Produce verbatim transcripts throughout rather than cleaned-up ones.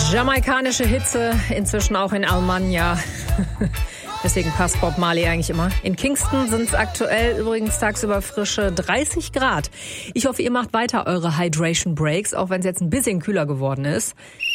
Jamaikanische Hitze, inzwischen auch in Almania. Deswegen passt Bob Marley eigentlich immer. In Kingston sind es aktuell übrigens tagsüber frische dreißig Grad. Ich hoffe, ihr macht weiter eure Hydration Breaks, auch wenn es jetzt ein bisschen kühler geworden ist.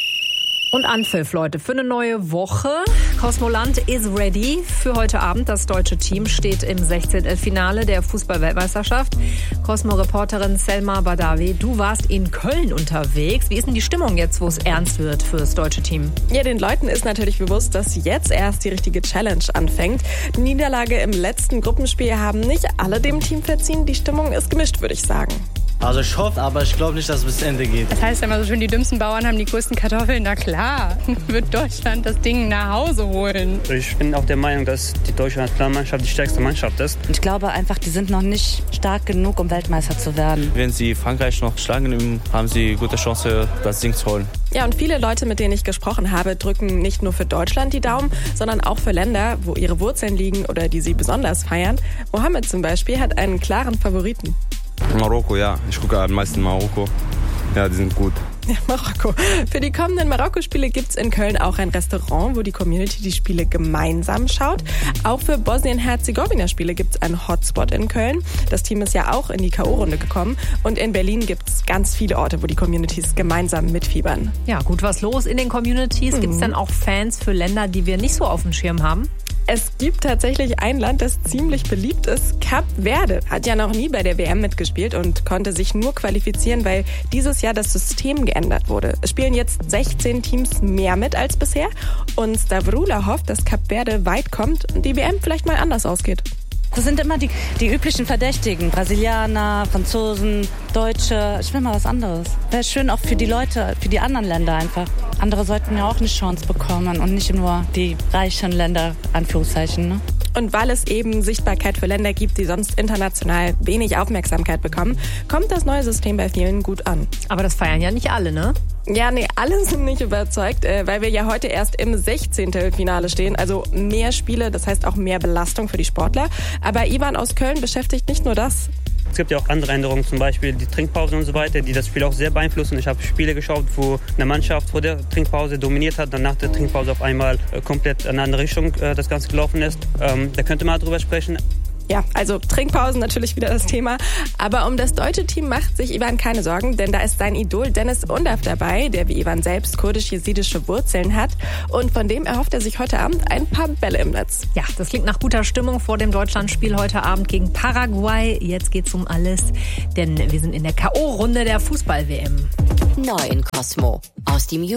Und Anpfiff, Leute, für eine neue Woche. Kosmoland is ready für heute Abend. Das deutsche Team steht im Sechzehntelfinale der Fußball-Weltmeisterschaft. Cosmo-Reporterin Selma Badawi, du warst in Köln unterwegs. Wie ist denn die Stimmung jetzt, wo es ernst wird für das deutsche Team? Ja, den Leuten ist natürlich bewusst, dass jetzt erst die richtige Challenge anfängt. Die Niederlage im letzten Gruppenspiel haben nicht alle dem Team verziehen. Die Stimmung ist gemischt, würde ich sagen. Also ich hoffe, aber ich glaube nicht, dass es bis Ende geht. Das heißt ja immer so schön, die dümmsten Bauern haben die größten Kartoffeln. Na klar, wird Deutschland das Ding nach Hause holen. Ich bin auch der Meinung, dass die deutsche Nationalmannschaft die stärkste Mannschaft ist. Ich glaube einfach, die sind noch nicht stark genug, um Weltmeister zu werden. Wenn sie Frankreich noch schlagen, haben sie gute Chance, das Ding zu holen. Ja, und viele Leute, mit denen ich gesprochen habe, drücken nicht nur für Deutschland die Daumen, sondern auch für Länder, wo ihre Wurzeln liegen oder die sie besonders feiern. Mohammed zum Beispiel hat einen klaren Favoriten. Marokko, ja. Ich gucke am meisten Marokko. Ja, die sind gut. Ja, Marokko. Für die kommenden Marokko-Spiele gibt's in Köln auch ein Restaurant, wo die Community die Spiele gemeinsam schaut. Auch für Bosnien-Herzegowina-Spiele gibt's einen Hotspot in Köln. Das Team ist ja auch in die K O-Runde gekommen. Und in Berlin gibt's ganz viele Orte, wo die Communities gemeinsam mitfiebern. Ja, gut was los in den Communities. Mhm. Gibt's dann auch Fans für Länder, die wir nicht so auf dem Schirm haben? Es gibt tatsächlich ein Land, das ziemlich beliebt ist. Kap Verde hat ja noch nie bei der W M mitgespielt und konnte sich nur qualifizieren, weil dieses Jahr das System geändert wurde. Es spielen jetzt sechzehn Teams mehr mit als bisher. Und Stavrula hofft, dass Kap Verde weit kommt und die W M vielleicht mal anders ausgeht. Das sind immer die, die üblichen Verdächtigen. Brasilianer, Franzosen, Deutsche. Ich will mal was anderes. Wäre schön auch für die Leute, für die anderen Länder einfach. Andere sollten ja auch eine Chance bekommen und nicht nur die reichen Länder, Anführungszeichen, ne? Und weil es eben Sichtbarkeit für Länder gibt, die sonst international wenig Aufmerksamkeit bekommen, kommt das neue System bei vielen gut an. Aber das feiern ja nicht alle, ne? Ja, nee, alle sind nicht überzeugt, weil wir ja heute erst im Sechzehntelfinale stehen. Also mehr Spiele, das heißt auch mehr Belastung für die Sportler. Aber Ivan aus Köln beschäftigt nicht nur das. Es gibt ja auch andere Änderungen, zum Beispiel die Trinkpause und so weiter, die das Spiel auch sehr beeinflussen. Ich habe Spiele geschaut, wo eine Mannschaft vor der Trinkpause dominiert hat, dann nach der Trinkpause auf einmal komplett in eine andere Richtung das Ganze gelaufen ist. Ähm, da könnte man drüber sprechen. Ja, also Trinkpausen natürlich wieder das Thema. Aber um das deutsche Team macht sich Ivan keine Sorgen, denn da ist sein Idol Dennis Undav dabei, der wie Ivan selbst kurdisch-jesidische Wurzeln hat. Und von dem erhofft er sich heute Abend ein paar Bälle im Netz. Ja, das klingt nach guter Stimmung vor dem Deutschlandspiel heute Abend gegen Paraguay. Jetzt geht's um alles, denn wir sind in der K O-Runde der Fußball-W M. Neu in Cosmo. Aus dem